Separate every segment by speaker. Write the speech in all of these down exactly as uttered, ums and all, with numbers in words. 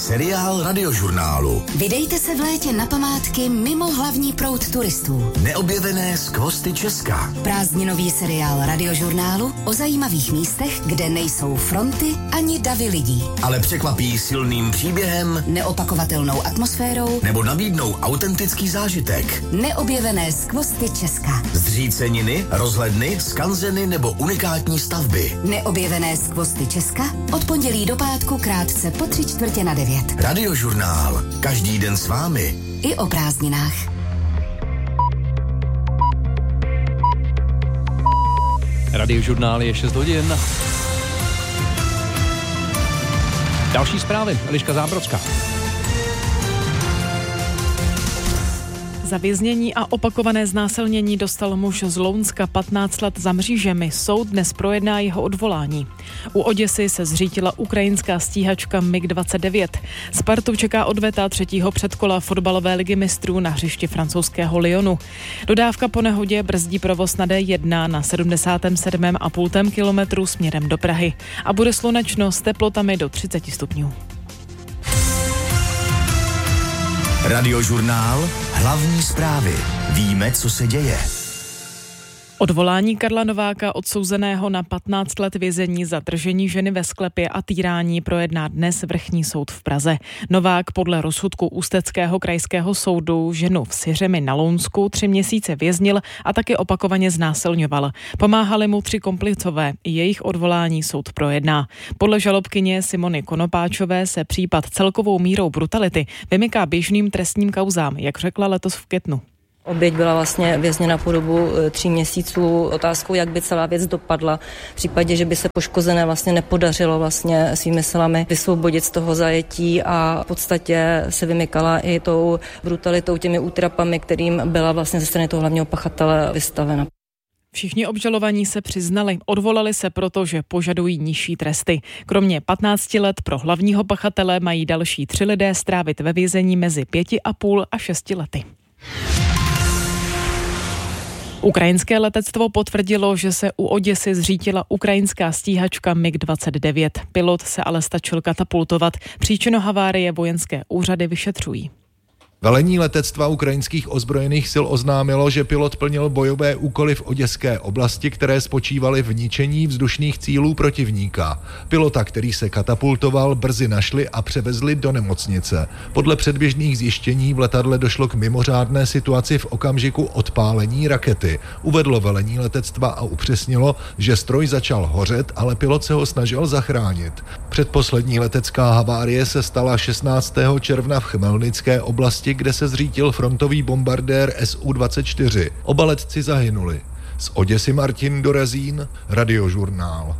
Speaker 1: Seriál Radiožurnálu.
Speaker 2: Vydejte se v létě na památky mimo hlavní proud turistů.
Speaker 1: Neobjevené skvosty Česka.
Speaker 2: Prázdninový seriál Radiožurnálu o zajímavých místech, kde nejsou fronty ani davy lidí.
Speaker 1: Ale překvapí silným příběhem,
Speaker 2: neopakovatelnou atmosférou
Speaker 1: nebo nabídnou autentický zážitek.
Speaker 2: Neobjevené skvosty Česka.
Speaker 1: Zříceniny, rozhledny, skanzeny nebo unikátní stavby.
Speaker 2: Neobjevené skvosty Česka od pondělí do pátku krátce po tři čtvrtě na devět.
Speaker 1: Radiožurnál. Každý den s vámi.
Speaker 2: I o prázdninách.
Speaker 3: Radiožurnál je šest hodin. Další zprávy. Eliška Zábrodská.
Speaker 4: Za věznění a opakované znásilnění dostal muž z Lounska patnáct let za mřížemi. Soud dnes projedná jeho odvolání. U Oděsy se zřítila ukrajinská stíhačka mig dvacet devět. Spartu čeká odveta třetího předkola fotbalové ligy mistrů na hřišti francouzského Lyonu. Dodávka po nehodě brzdí provoz na D jedna na sedmdesátém sedmém a půl kilometru směrem do Prahy. A bude slunečno s teplotami do třicet stupňů.
Speaker 1: Radiožurnál. Hlavní zprávy. Víme, co se děje.
Speaker 4: Odvolání Karla Nováka, odsouzeného na patnáct let vězení za držení ženy ve sklepě a týrání, projedná dnes vrchní soud v Praze. Novák podle rozsudku Ústeckého krajského soudu ženu v Syřemi na Lounsku tři měsíce věznil a taky opakovaně znásilňoval. Pomáhali mu tři komplicové. Jejich odvolání soud projedná. Podle žalobkyně Simony Konopáčové se případ celkovou mírou brutality vymyká běžným trestním kauzám, jak řekla letos v květnu.
Speaker 5: Oběť byla vlastně vězněna po dobu tří měsíců. Otázkou, jak by celá věc dopadla v případě, že by se poškozené vlastně nepodařilo vlastně svými silami vysvobodit z toho zajetí a v podstatě se vymykala i tou brutalitou, těmi útrapami, kterým byla vlastně ze strany toho hlavního pachatele vystavena.
Speaker 4: Všichni obžalovaní se přiznali, odvolali se proto, že požadují nižší tresty. Kromě patnácti let pro hlavního pachatele mají další tři lidé strávit ve vězení mezi pěti a půl a šesti lety. Ukrajinské letectvo potvrdilo, že se u Oděsy zřítila ukrajinská stíhačka mig dvacet devět. Pilot se ale stačil katapultovat. Příčinu havárie vojenské úřady vyšetřují.
Speaker 6: Velení letectva ukrajinských ozbrojených sil oznámilo, že pilot plnil bojové úkoly v oděské oblasti, které spočívaly v ničení vzdušných cílů protivníka. Pilota, který se katapultoval, brzy našli a převezli do nemocnice. Podle předběžných zjištění v letadle došlo k mimořádné situaci v okamžiku odpálení rakety. Uvedlo velení letectva a upřesnilo, že stroj začal hořet, ale pilot se ho snažil zachránit. Předposlední letecká havárie se stala šestnáctého června v Chmelnické oblasti, kde se zřítil frontový bombardér S U dvacet čtyři. Oba letci zahynuli. Z Oděsy Martin Dorazín, Radiožurnál.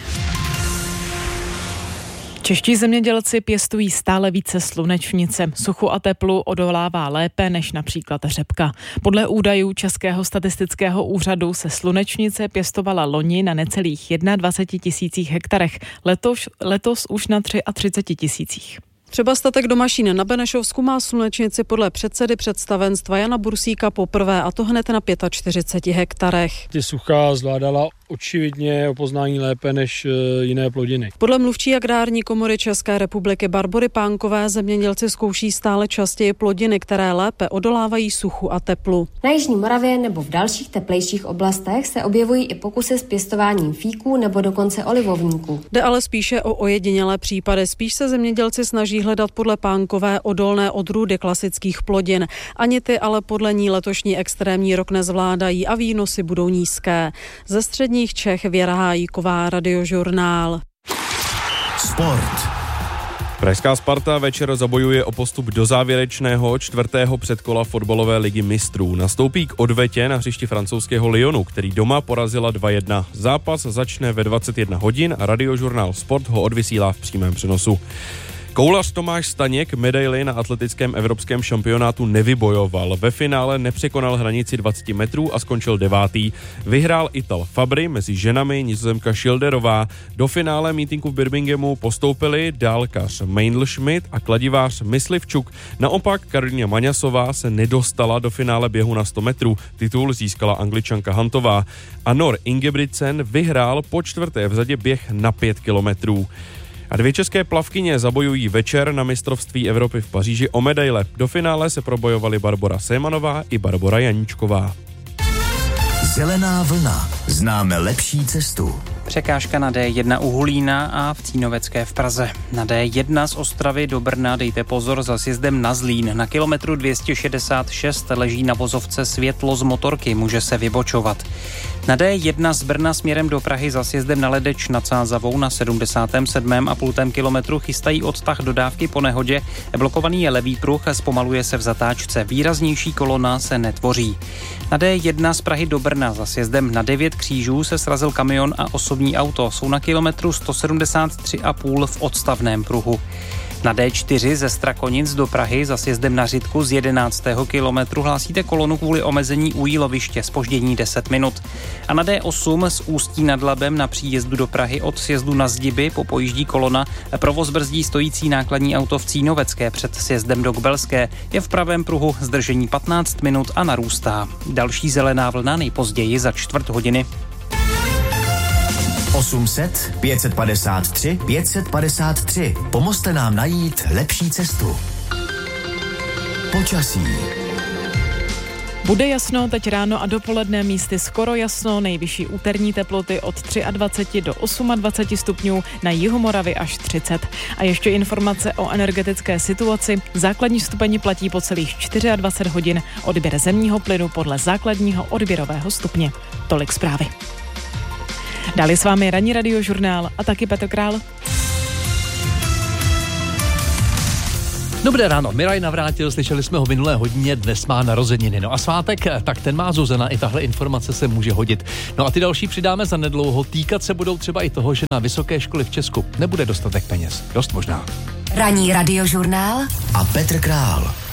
Speaker 4: Čeští zemědělci pěstují stále více slunečnice. Suchu a teplu odolává lépe než například řepka. Podle údajů Českého statistického úřadu se slunečnice pěstovala loni na necelých dvacet jedna tisících hektarech, letos, letos už na třicet tři tisících.
Speaker 7: Třeba statek Domašín na Benešovsku má slunečnici podle předsedy představenstva Jana Bursíka poprvé, a to hned na čtyřicet pět hektarech.
Speaker 8: Ty sucha zvládala očividně o poznání lépe než jiné plodiny.
Speaker 7: Podle mluvčí agrární komory České republiky Barbory Pánkové zemědělci zkouší stále častěji plodiny, které lépe odolávají suchu a teplu.
Speaker 9: Na jižní Moravě nebo v dalších teplejších oblastech se objevují i pokusy s pěstováním fíků nebo dokonce olivovníků.
Speaker 7: Jde ale spíše o ojedinělé případy. Spíš se zemědělci snaží hledat podle Pánkové odolné odrůdy klasických plodin. Ani ty ale podle ní letošní extrémní rok nezvládají a výnosy budou nízké. Ze středních Čech Věra Hájíková, Radiožurnál.
Speaker 1: Sport.
Speaker 10: Pražská Sparta večer zabojuje o postup do závěrečného čtvrtého předkola fotbalové ligy mistrů. Nastoupí k odvetě na hřišti francouzského Lyonu, který doma porazila dva jedna. Zápas začne ve dvacet jedna hodin a Radiožurnál Sport ho odvysílá v přímém přenosu. Koulař Tomáš Staněk medaili na atletickém evropském šampionátu nevybojoval. Ve finále nepřekonal hranici dvacet metrů a skončil devátý. Vyhrál Ital Fabry, mezi ženami Nizozemka Schilderová. Do finále mítinku v Birminghamu postoupili dálkař Meindl-Schmidt a kladivář Myslivčuk. Naopak Karolína Maňasová se nedostala do finále běhu na sto metrů. Titul získala Angličanka Huntová. A Nor Ingebrigtsen vyhrál po čtvrté v řadě běh na pět kilometrů. A dvě české plavkyně zabojují večer na mistrovství Evropy v Paříži o medaile. Do finále se probojovali Barbora Sémanová i Barbora Janíčková.
Speaker 1: Zelená vlna. Známe lepší cestu.
Speaker 11: Překážka na D jedna u Hulína a v Cínovecké v Praze. Na D jedna z Ostravy do Brna dejte pozor za sjezdem na Zlín. Na kilometru dvě stě šedesát šest leží na vozovce světlo z motorky, může se vybočovat. Na D jedna z Brna směrem do Prahy za sjezdem na Ledeč nad Sázavou na sedmdesátém sedmém a půl kilometru chystají odtah dodávky po nehodě. Blokovaný je levý pruh, zpomaluje se v zatáčce. Výraznější kolona se netvoří. Na D jedna z Prahy do Brna za sjezdem na devět křížů se srazil kamion a osobní auto. Jsou na kilometru sto sedmdesát tři a půl v odstavném pruhu. Na D čtyři ze Strakonic do Prahy za sjezdem na Řitku z jedenáctého kilometru hlásíte kolonu kvůli omezení u Jíloviště, zpoždění deset minut. A na D osm z Ústí nad Labem na příjezdu do Prahy od sjezdu na Zdiby po pojíždí kolona. Provoz brzdí stojící nákladní auto v Cínovecké před sjezdem do Kbelské. Je v pravém pruhu zdržení patnáct minut a narůstá. Další zelená vlna nejpozději za čtvrt hodiny.
Speaker 1: osm set, pět set padesát tři, pět set padesát tři. Pomozte nám najít lepší cestu. Počasí.
Speaker 4: Bude jasno teď ráno a dopoledne, místy skoro jasno, nejvyšší úterní teploty od dvacet tři do dvacet osm stupňů, na jihu Moravy až třicet. A ještě informace o energetické situaci. Základní stupeň platí po celých dvacet čtyři hodin, odběr zemního plynu podle základního odběrového stupně. Tolik zprávy. Dále s vámi ranní radiožurnál a taky Petr Král.
Speaker 3: Dobré ráno, Miraj Navrátil, slyšeli jsme ho minulé hodině, dnes má narozeniny. No a svátek, tak ten má Zuzana, i tahle informace se může hodit. No a ty další přidáme za nedlouho, týkat se budou třeba i toho, že na vysoké školy v Česku nebude dostatek peněz. Dost možná.
Speaker 2: Ranní radiožurnál
Speaker 1: a Petr Král.